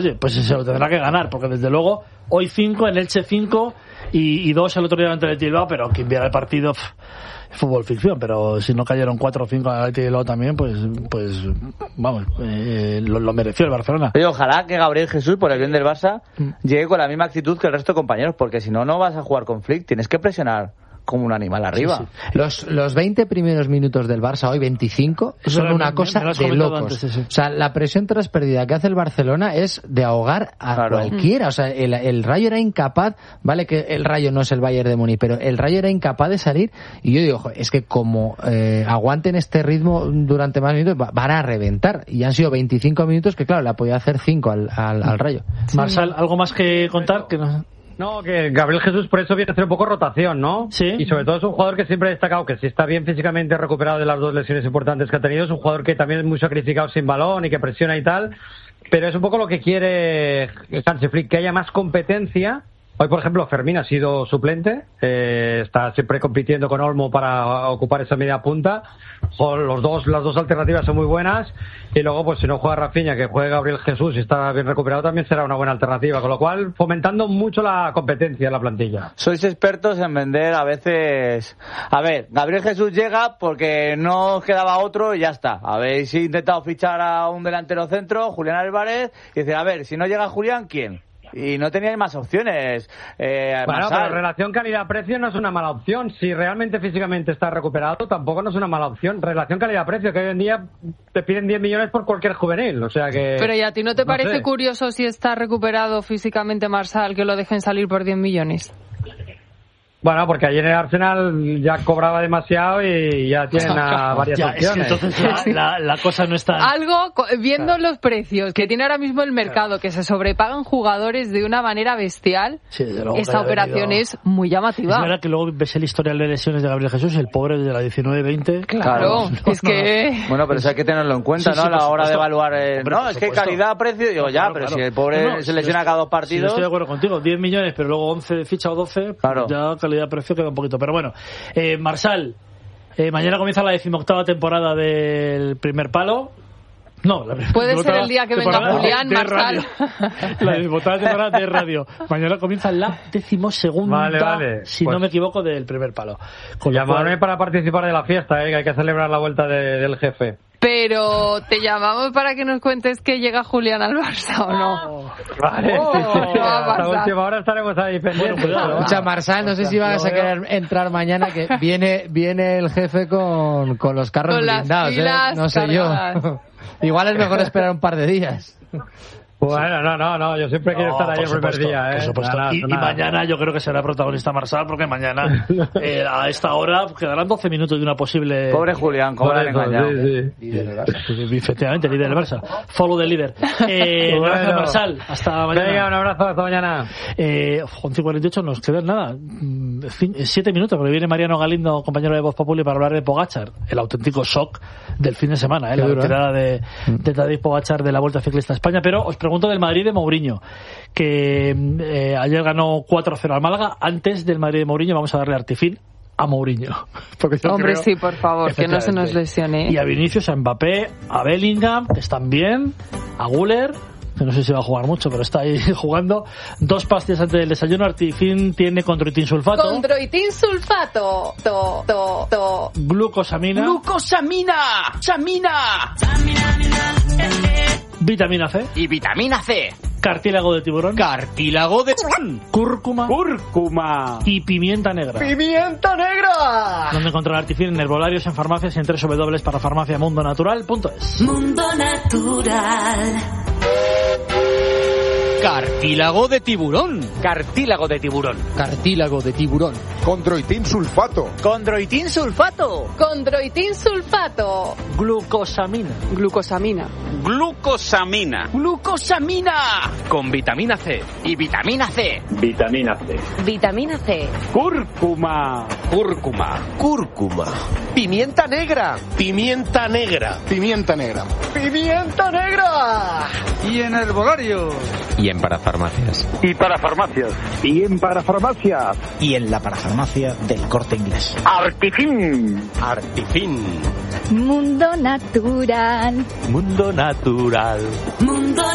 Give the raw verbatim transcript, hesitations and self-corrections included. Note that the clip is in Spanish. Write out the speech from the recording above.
Oye, pues se lo tendrá que ganar, porque desde luego hoy cinco, en Elche cinco y dos el otro día ante el Bilbao, pero quien viera el partido, pff, fútbol ficción, pero si no cayeron cuatro o cinco al Athletic Bilbao también, pues pues vamos, eh, lo, lo mereció el Barcelona. Oye, ojalá que Gabriel Jesús, por el bien del Barça, llegue con la misma actitud que el resto de compañeros, porque si no, no vas a jugar con Flick, tienes que presionar como un animal arriba. Sí, sí. Los, los veinte primeros minutos del Barça, hoy veinticinco, son Pero una me, cosa me de locos. Antes, sí, sí. O sea, la presión tras pérdida que hace el Barcelona es de ahogar a claro. cualquiera. O sea, el, el Rayo era incapaz, vale que el Rayo no es el Bayern de Múnich, pero el Rayo era incapaz de salir, y yo digo, jo, es que como eh, aguanten este ritmo durante más minutos, va, van a reventar. Y han sido veinticinco minutos que, claro, le ha podido hacer cinco al, al, al Rayo. Sí. Marsal, ¿algo más que contar? Que no... No, que Gabriel Jesús por eso viene a hacer un poco rotación, ¿no? Sí. Y sobre todo es un jugador que siempre ha destacado que si está bien físicamente recuperado de las dos lesiones importantes que ha tenido, es un jugador que también es muy sacrificado sin balón y que presiona y tal, pero es un poco lo que quiere Hansi Flick, que haya más competencia. Hoy, por ejemplo, Fermín ha sido suplente, eh, está siempre compitiendo con Olmo para ocupar esa media punta. Los dos, las dos alternativas son muy buenas, y luego, pues si no juega Rafinha, que juegue Gabriel Jesús y está bien recuperado, también será una buena alternativa, con lo cual fomentando mucho la competencia en la plantilla. Sois expertos en vender a veces. A ver, Gabriel Jesús llega porque no quedaba otro y ya está. Habéis intentado fichar a un delantero centro, Julián Álvarez, y decir, a ver, si no llega Julián, ¿quién? Y no teníais más opciones. Eh, bueno, Marsal. pero relación calidad-precio no es una mala opción. Si realmente físicamente está recuperado, tampoco no es una mala opción. Relación calidad-precio, que hoy en día te piden diez millones por cualquier juvenil. O sea que. Pero ¿y a ti no te no parece sé. curioso, si está recuperado físicamente Marsal, que lo dejen salir por diez millones? Bueno, porque ayer el Arsenal ya cobraba demasiado y ya tienen a varias ya, opciones. Es que entonces la, la, la cosa no está... Algo, viendo los precios que tiene ahora mismo el mercado, que se sobrepagan jugadores de una manera bestial, sí, luego, esta operación venido... es muy llamativa. Es verdad que luego ves el historial de lesiones de Gabriel Jesús, el pobre de la diecinueve veinte. Claro, no, es que... Bueno, pero eso hay que tenerlo en cuenta, sí, ¿no? Sí, a la hora de evaluar... El... Hombre, no, es que calidad-precio, digo, ya, claro, pero claro. Si el pobre no, no, se lesiona cada dos partidos... Sí, estoy de acuerdo contigo, diez millones, pero luego once ficha o doce, claro. Ya calidad-precio queda un poquito. Pero bueno, eh, Marsal, eh, mañana comienza la decimoctava temporada del Primer Palo. No, la puede ser el día que venga Julián, Marsal. La decimoctava temporada de radio. Mañana comienza la decimosegunda, vale, vale. si pues, no me equivoco, del Primer Palo. Con llamarme cual... para participar de la fiesta, eh, que hay que celebrar la vuelta de, del jefe. Pero te llamamos para que nos cuentes que llega Julián al Barça, ¿o no? Oh, vale, oh, sí, sí. Hasta última hora estaremos ahí pendientes. Bueno, escucha, Marsal, no sé si vas a querer entrar mañana, que viene viene el jefe con, con los carros con blindados, ¿eh? No sé cargadas. Yo. Igual es mejor esperar un par de días. Bueno, no, no, no, yo siempre quiero no, estar ahí el primer día, ¿eh? Por supuesto. Nada, y, y mañana yo creo que será protagonista Marsal, porque mañana eh, a esta hora quedarán doce minutos de una posible... Pobre Julián, cómo le han engañado. Sí, sí. Líder del Barça. Efectivamente, líder del Barça. Follow del líder. Eh, bueno. Gracias, Marsal. Hasta mañana. Venga, un abrazo, hasta mañana. Eh, once y cuarenta y ocho nos quedan nada. Siete minutos, porque viene Mariano Galindo, compañero de Voz Populi, para hablar de Pogačar, el auténtico shock del fin de semana, ¿eh? La retirada de, de Tadej Pogačar de la Vuelta Ciclista a España. Pero os pregunto del Madrid de Mourinho, que eh, ayer ganó cuatro cero al Málaga. Antes del Madrid de Mourinho vamos a darle artifín a Mourinho. Hombre, sí, por favor, que no se nos lesione. Y a Vinicius, a Mbappé, a Bellingham, que están bien, a Güler, que no sé si va a jugar mucho, pero está ahí jugando. Dos pastillas antes del desayuno. Artifin tiene condroitin sulfato. Condroitin sulfato. To, to, to. Glucosamina. Glucosamina. Samina. Vitamina C. Y vitamina C. Cartílago de tiburón. Cartílago de tiburón. Cúrcuma. Cúrcuma. Y pimienta negra. ¡Pimienta negra! ¿Dónde encontrar Artifin? En herbolarios, en farmacias y en doble u doble u doble u punto farmacia mundo natural punto es. Mundo Natural. Cartílago de tiburón. Cartílago de tiburón. Cartílago de tiburón. Condroitin sulfato. Condroitin sulfato. Condroitin sulfato. Glucosamina. Glucosamina. Glucosamina. Glucosamina. Con vitamina C. Y vitamina C. Vitamina C. Vitamina C. Cúrcuma. Cúrcuma. Cúrcuma. Pimienta negra. Pimienta negra. Pimienta negra. Pimienta negra. Y en herbolario. Y en parafarmacias. Y para farmacias. Y en parafarmacias. Y en la parafarmacia del Corte Inglés. Artifin. Artifin. Mundo Natural. Mundo Natural. Mundo